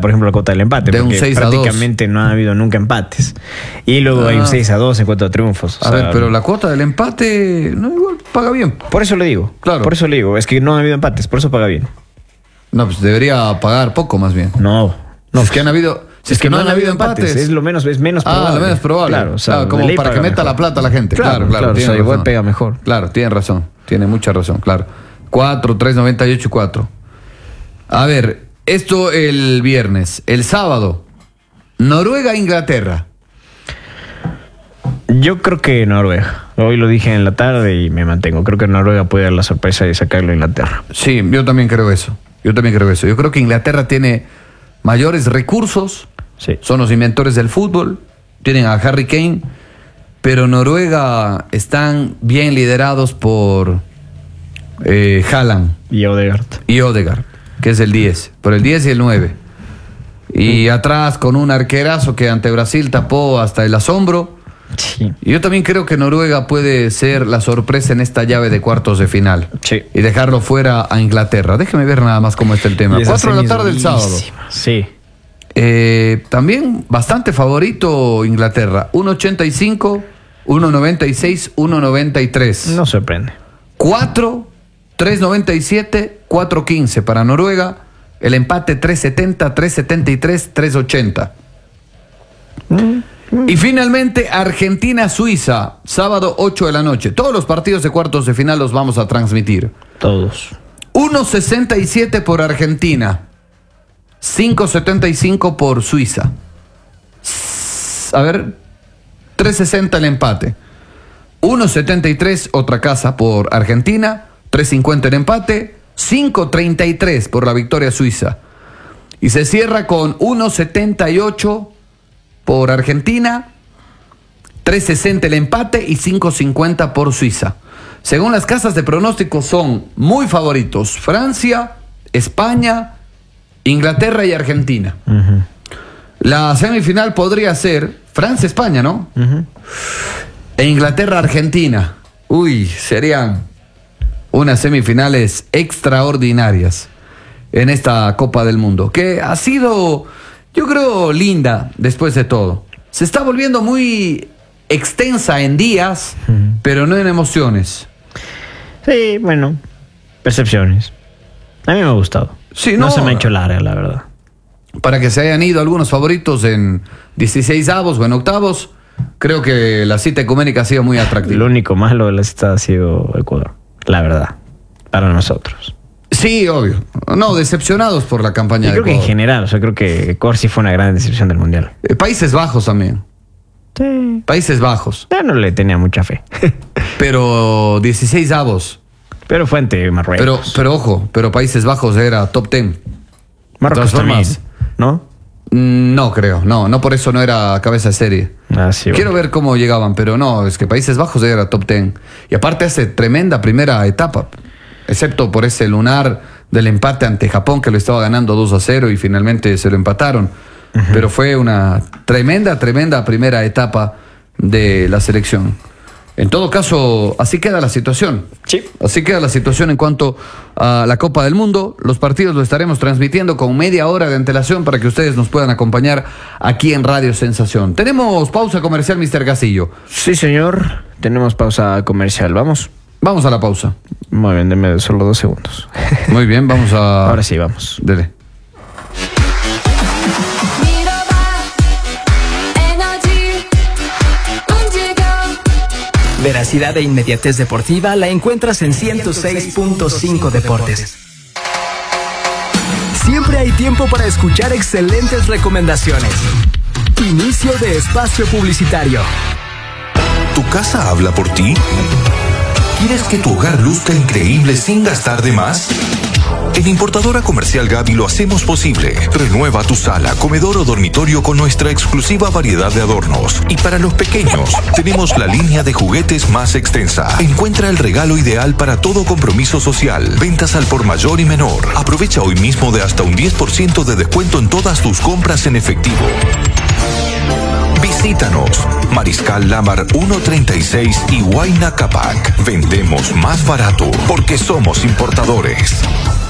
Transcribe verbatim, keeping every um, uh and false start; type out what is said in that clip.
por ejemplo, la cuota del empate. De porque un seis a dos. prácticamente no ha habido nunca empates. Y luego ah. hay un seis a dos en cuanto a triunfos. A sea, ver, pero la cuota del empate no igual paga bien. Por eso le digo. Claro. Por eso le digo. Es que no ha habido empates, por eso paga bien. No, pues debería pagar poco más bien. No. No, si es que han habido... Si es que, que no han habido empates, empates. Es lo menos, es menos probable. Ah, lo menos probable. Claro, o sea, claro, como para que meta mejor. La plata a la gente. Claro, claro. claro, claro o sea, igual pega mejor. Claro, tiene razón. Tiene mucha razón, claro. cuatro, tres noventa y ocho y cuatro. A ver, esto el viernes. El sábado, Noruega-Inglaterra. Yo creo que Noruega. Hoy lo dije en la tarde y me mantengo. Creo que Noruega puede dar la sorpresa de sacarlo a Inglaterra. Sí, yo también creo eso. Yo también creo eso. Yo creo que Inglaterra tiene mayores recursos. Sí. Son los inventores del fútbol. Tienen a Harry Kane. Pero Noruega están bien liderados por eh, Haaland. Y Odegaard. Y Odegaard, que es el diez. Por el diez y el nueve. Y mm. atrás con un arquerazo que ante Brasil tapó hasta el asombro. Sí. Y yo también creo que Noruega puede ser la sorpresa en esta llave de cuartos de final. Sí. Y dejarlo fuera a Inglaterra. Déjeme ver nada más cómo está el tema. Cuatro de la tarde el sábado. Sí. Eh, también bastante favorito Inglaterra. uno ochenta y cinco, uno noventa y seis, uno noventa y tres. No sorprende. cuatro, tres noventa y siete, cuatro quince para Noruega. El empate tres setenta, tres setenta y tres, tres ochenta. Mm. Y finalmente Argentina-Suiza, sábado ocho de la noche. Todos los partidos de cuartos de final los vamos a transmitir. Todos. uno sesenta y siete por Argentina, cinco setenta y cinco por Suiza. A ver, tres sesenta el empate. uno setenta y tres otra casa por Argentina, tres cincuenta el empate, cinco treinta y tres por la victoria suiza. Y se cierra con uno setenta y ocho por Argentina, tres sesenta el empate y cinco cincuenta por Suiza. Según las casas de pronóstico son muy favoritos Francia, España, Inglaterra y Argentina. Uh-huh. La semifinal podría ser Francia-España, ¿no? Uh-huh. E Inglaterra-Argentina. Uy, serían unas semifinales extraordinarias en esta Copa del Mundo, que ha sido, yo creo, linda después de todo. Se está volviendo muy extensa en días, uh-huh. pero no en emociones. Sí, bueno, percepciones. A mí me ha gustado. Sí, no, no se me ha hecho larga, la verdad. Para que se hayan ido algunos favoritos en dieciseisavos o en octavos, creo que la cita ecuménica ha sido muy atractiva. Lo único malo de la cita ha sido Ecuador, la verdad, para nosotros. Sí, obvio. No, decepcionados por la campaña Yo de creo Ecuador. que en general, o sea, creo que Ecuador sí fue una gran decepción del Mundial. Eh, Países Bajos también. Sí. Países Bajos. Ya no le tenía mucha fe. Pero dieciseisavos. Pero fue ante Marruecos. Pero, pero ojo, pero Países Bajos era top ten. Marruecos también, ¿no? No creo, no, no por eso no era cabeza de serie. Ah, sí, Quiero bueno. ver cómo llegaban, pero no, es que Países Bajos era top ten. Y aparte hace tremenda primera etapa, excepto por ese lunar del empate ante Japón, que lo estaba ganando dos a cero y finalmente se lo empataron. Uh-huh. Pero fue una tremenda, tremenda primera etapa de la selección. En todo caso, así queda la situación. Sí. Así queda la situación en cuanto a la Copa del Mundo. Los partidos los estaremos transmitiendo con media hora de antelación para que ustedes nos puedan acompañar aquí en Radio Sensación. Tenemos pausa comercial, mister Gasillo. Sí, señor. Tenemos pausa comercial. ¿Vamos? Vamos a la pausa. Muy bien, denme solo dos segundos. Muy bien, vamos a... Ahora sí, vamos. Dele. Veracidad e inmediatez deportiva la encuentras en ciento seis punto cinco Deportes. Siempre hay tiempo para escuchar excelentes recomendaciones. Inicio de espacio publicitario. ¿Tu casa habla por ti? ¿Quieres que tu hogar luzca increíble sin gastar de más? En Importadora Comercial Gaby lo hacemos posible. Renueva tu sala, comedor o dormitorio con nuestra exclusiva variedad de adornos. Y para los pequeños, tenemos la línea de juguetes más extensa. Encuentra el regalo ideal para todo compromiso social. Ventas al por mayor y menor. Aprovecha hoy mismo de hasta un diez por ciento de descuento en todas tus compras en efectivo. Visítanos. Mariscal Lamar ciento treinta y seis y Huayna Capac. Vendemos más barato porque somos importadores.